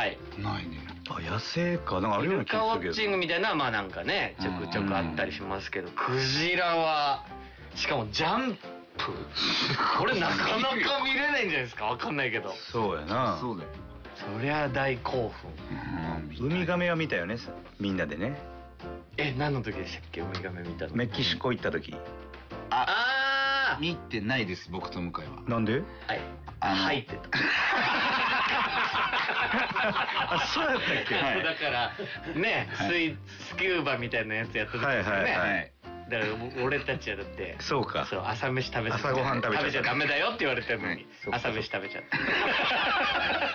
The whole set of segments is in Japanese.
はい。 ないね。 野生かなんかあるような気イルカウがするけど。 ォッチングみたいなまあなんかねちょくちょくあったりしますけど、クジラはしかもジャンプこれなかなか見れないんじゃないですか。わかんないけど。 そうやな。 そうだよ。 そりゃ大興奮。 ウミガメは見たよね、みんなでね。 何の時でしたっけ、ウミガメ見たの。 メキシコ行った時。 ああ見てないです、僕と向井は。 なんで？ はい入ってた。 あ、そうやったっけ？ だからね、スキューバみたいなやつやった時ですよね。だから俺たちはだってそうか、 そう朝飯食べちゃ朝ごはん食べちゃダメだよって言われてるのに朝飯食べちゃった。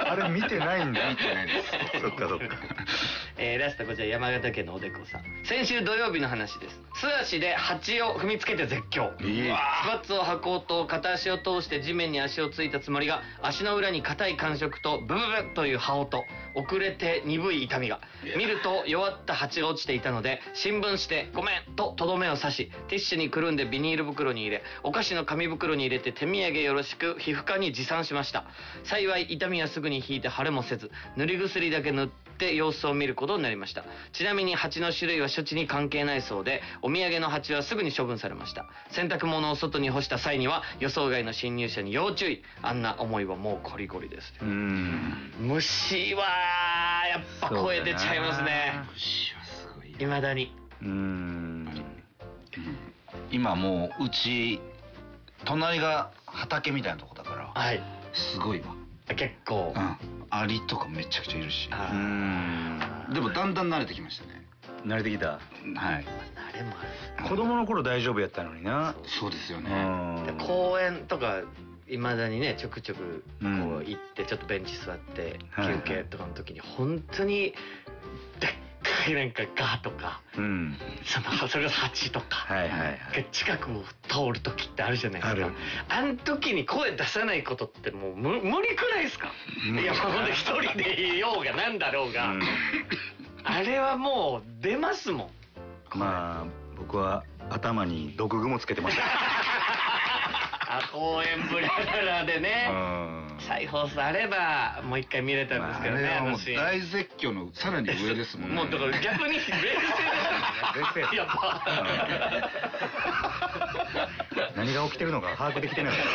あれ見てないんだ。 見てないです。 そっかそっか。 ラストこちら山形県のおでこさん。先週土曜日の話です。素足で蜂を踏みつけて絶叫。スパッツを履こうと片足を通して地面に足をついたつもりが、足の裏に硬い感触とブブブという羽音、遅れて鈍い痛みが。見ると弱った蜂が落ちていたので、新聞紙でごめんととどめを刺し、ティッシュにくるんでビニール袋に入れ、お菓子の紙袋に入れて手土産よろしく皮膚科に持参しました。幸い痛みはすぐに引いて腫れもせず、塗り薬だけ塗って様子を見ることになりました。ちなみに蜂の種類は処置に関係ないそうで、お土産の蜂はすぐに処分されました。洗濯物を外に干した際には予想外の侵入者に要注意。あんな思いはもうコリコリです。虫はやっぱ声出ちゃいますね。 虫はすごい。 未だに。 今もううち隣が畑みたいなとこだから、 はい、 すごいわ。 結構、 アリとかめちゃくちゃいるし。 でもだんだん慣れてきましたね。 慣れてきた。 はい。 慣れもある。 子供の頃大丈夫やったのにな。 そうですよね。 公園とかいまだにねちょくちょくこう行ってちょっとベンチ座って休憩とかの時に本当にでっかいなんかガとか、それが蜂とか近くを通る時ってあるじゃないですか。あの時に声出さないことってもう無理くないですか？いやほんと一人でいようがなんだろうが、あれはもう出ますもん。 まあ僕は頭に毒グモつけてました。 公園ブラブラでね、再放送あればもう一回見れたんですけどね。 もう大絶叫のさらに上ですもんね。 もうだから逆に冷静ですよね。やっぱ何が起きてるのか把握できてなかった。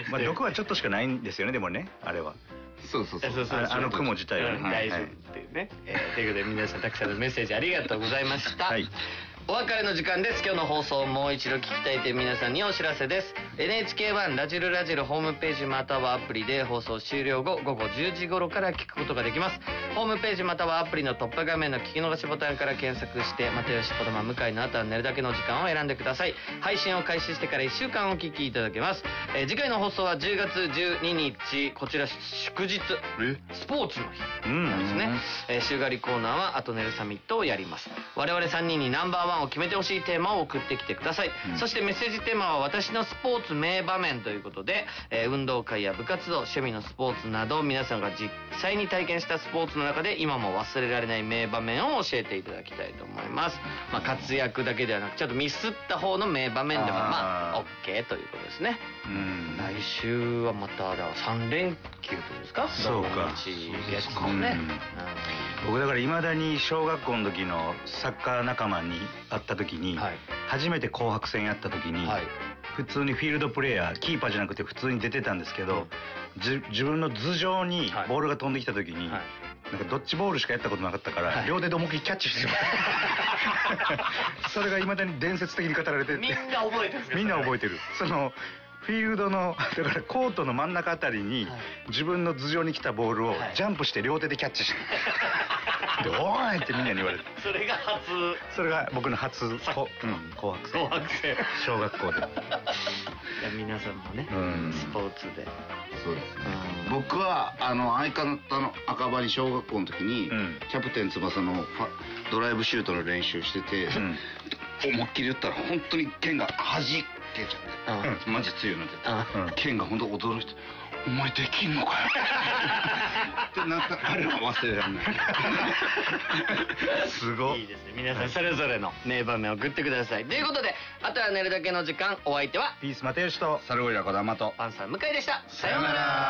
まあ毒はちょっとしかないんですよね、でもねあれは。 そうあの雲自体は大丈夫っていうね。ということで皆さんたくさんのメッセージありがとうございました。お別れの時間です。今日の放送をもう一度聞きたいという皆さんにお知らせです。 NHK1 ラジルラジルホームページまたはアプリで放送終了後午後10時頃から聞くことができます。ホームページまたはアプリのトップ画面の聞き逃しボタンから検索して又吉児玉向井のあとは寝るだけの時間を選んでください。配信を開始してから1週間お聞きいただけます。次回の放送は10月12日、こちら祝日スポーツの日なんですね。週替わりコーナーはあと寝るサミットをやります。我々3人にナンバーワンを決めてほしいテーマを送ってきてください。そしてメッセージテーマは私のスポーツ名場面ということで、運動会や部活動、趣味のスポーツなど皆さんが実際に体験したスポーツの中で今も忘れられない名場面を教えていただきたいと思います。活躍だけではなくちょっとミスった方の名場面でもOK ということですね。来週はまただから3連休とですか。 そうか。 月もね。 僕だからいまだに小学校の時のサッカー仲間に会った時に、初めて紅白戦やった時に、普通にフィールドプレーヤーキーパーじゃなくて普通に出てたんですけど、自分の頭上にボールが飛んできた時に、なんかドッジボールしかやったことなかったから、両手で思いっきりキャッチしてしまったそれがいまだに伝説的に語られてて、 みんな覚えてるんですか？ みんな覚えてる。そのフィールドのだからコートの真ん中あたりに自分の頭上に来たボールをジャンプして両手でキャッチしてでおーいってみんなに言われる。 それが僕の初紅白戦小学校で皆さんもねスポーツで。 そうですね。僕は相方の赤羽小学校の時にキャプテン翼のドライブシュートの練習してて、思いっきり言ったら本当に剣が弾けちゃってマジ強いので剣が本当驚いて「お前できんのかよ」ってなったあれは忘れられない。 すごい。 いいですね。皆さんそれぞれの名場面を送ってください。ということであとは寝るだけの時間、お相手はピース又吉とサルゴリラ児玉とパンサー向井でした。 さようなら。